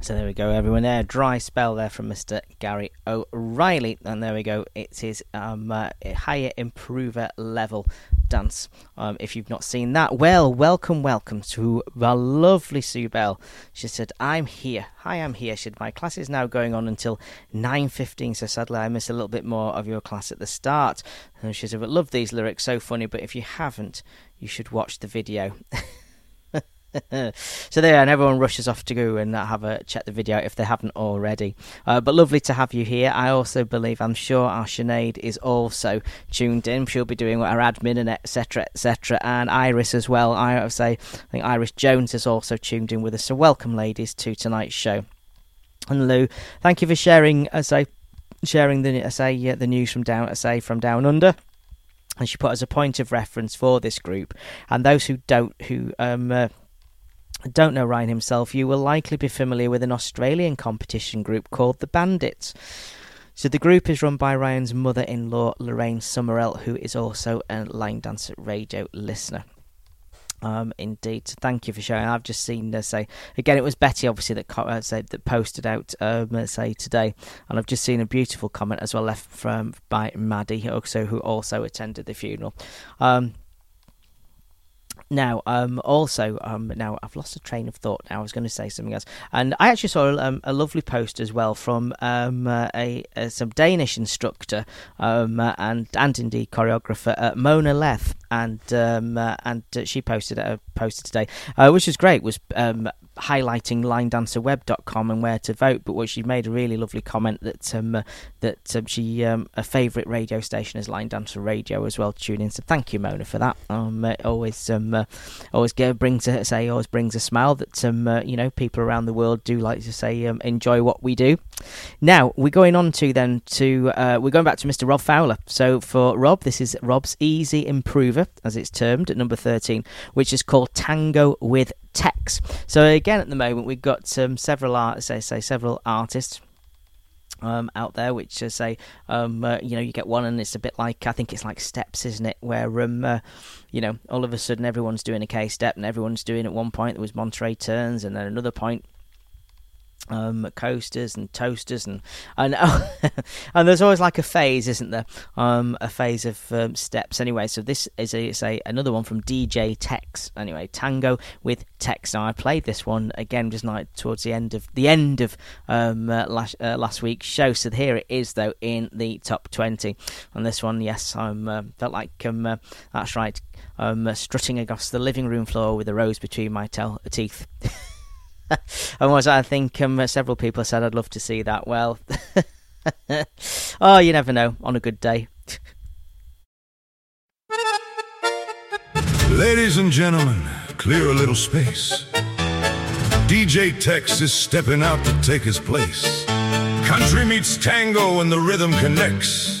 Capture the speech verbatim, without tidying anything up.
So there we go, everyone. There, dry spell there from Mister Gary O'Reilly, and there we go. It is um, uh, a higher improver level dance. Um, if you've not seen that, well, welcome, welcome to the lovely Sue Bell. She said, "I'm here. Hi, I'm here." She said, "My class is now going on until nine fifteen, so sadly I missed a little bit more of your class at the start." And she said, "I love these lyrics, so funny. But if you haven't, you should watch the video." So there, and everyone rushes off to go and have a check the video if they haven't already. Uh, but lovely to have you here. I also believe, I'm sure our Sinead is also tuned in. She'll be doing her admin and et cetera, et cetera. And Iris as well. I would say, I think Iris Jones is also tuned in with us. So welcome, ladies, to tonight's show. And Lou, thank you for sharing, as I sharing the, as I, uh, the news from down, as I from down under. And she put as a point of reference for this group. And those who don't, who um. Uh, don't know Ryan himself, you will likely be familiar with an Australian competition group called the Bandits. So the group is run by Ryan's mother-in-law, Lorraine Summerell, who is also a Line Dancer radio listener. Um, indeed, thank you for sharing. I've just seen uh, say again. It was Betty, obviously, that uh, said that posted out um, say today, and I've just seen a beautiful comment as well left from by Maddie, also who also attended the funeral. Um, Now, um, also, um, now I've lost a train of thought. Now I was going to say something else, and I actually saw um, a lovely post as well from um, uh, a, a some Danish instructor um, uh, and and indeed choreographer uh, Mona Leth, and um, uh, and uh, she posted a posted today, uh, which is great. Was um, highlighting line dancer web dot com and where to vote, but what she made a really lovely comment that um, uh, that um, she um, a favourite radio station is Line Dancer Radio as well. Tune in, so thank you, Mona, for that. Um, it always um, uh, always get, brings a say always brings a smile that um, uh, you know, people around the world do like to say um, enjoy what we do. Now we're going on to then to uh, we're going back to Mister Rob Fowler. So for Rob, this is Rob's Easy Improver, as it's termed, at number thirteen, which is called Tango with Tex. So again, at the moment, we've got um, several art, say, say several artists um, out there, which uh, say, um, uh, you know, you get one, and it's a bit like, I think it's like steps, isn't it? Where um, uh, you know, all of a sudden everyone's doing a K step, and everyone's doing at one point there was Monterey turns, and then another point. Um, coasters and toasters and and and there's always like a phase, isn't there? Um, a phase of um, steps. Anyway, so this is a say another one from D J Tex. Anyway, Tango with Tex. Now I played this one again just like towards the end of the end of um, uh, last uh, last week's show. So here it is though in the top twenty. And this one, yes, I'm uh, felt like um, uh, that's right. Um, uh, strutting across the living room floor with a rose between my tel- teeth. And was I think um, several people said I'd love to see that. Well, oh, you never know on a good day. Ladies and gentlemen, clear a little space. D J Tex is stepping out to take his place. Country meets tango and the rhythm connects.